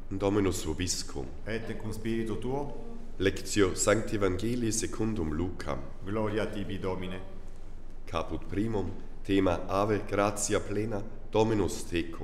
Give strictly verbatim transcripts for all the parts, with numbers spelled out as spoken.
Dominus vobiscum. Et cum spiritu tuo, Lectio Sancti Evangelii secundum Lucam. gloria tibi Domine. Caput primum, thema Ave gratia plena, Dominus tecum.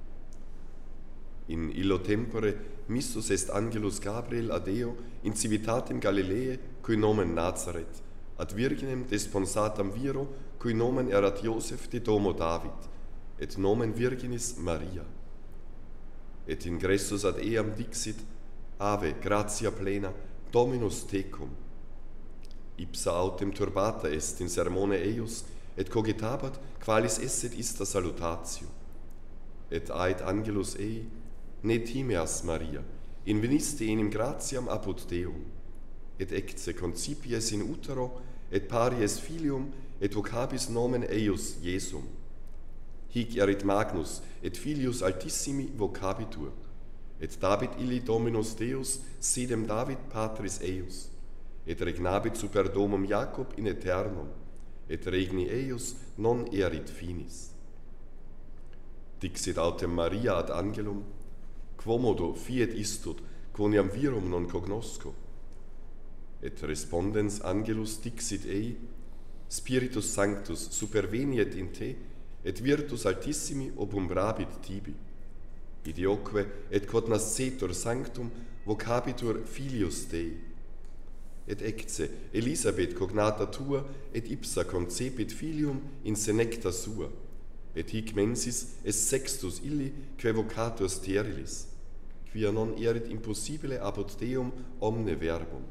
In illo tempore missus est angelus Gabriel ad Deo in civitatem Galileae, cui nomen Nazareth, ad virginem desponsatam viro, cui nomen erat Iosef de domo David, et nomen virginis Maria. Et ingressus ad eam dixit, Ave gratia plena, Dominus tecum. Ipsa autem turbata est in sermone eius, et cogitabat qualis esset ista salutatio. Et ait angelus ei, ne timeas Maria, inveniste enim gratiam apud Deum, et ecce concipies in utero, et paries filium, et vocabis nomen eius Iesum. Hic erit Magnus, et filius altissimi vocabitur, et David illi Dominus Deus, sedem David patris eius, et regnabit super domum Jacob in aeternum, et regni eius non erit finis. Dixit autem Maria ad angelum, quomodo fiet istud, quoniam virum non cognosco? Et respondens angelus dixit ei, Spiritus Sanctus superveniet in te, et virtus altissimi obumbrabit tibi. Idioque et quod nascetur sanctum vocabitur filius Dei. Et ecce Elisabeth cognata tua et ipsa concepit filium in senecta sua, et hic mensis est sextus illi quae vocatur sterilis, quia non erit impossibile apud Deum omne verbum.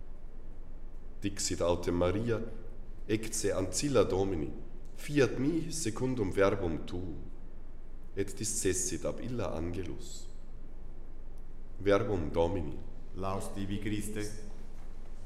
Dixit autem Maria, ecce ancilla Domini, fiat mi secundum verbum tuum, et discessit ab illa angelus. Verbum Domini. Laus tibi Christe.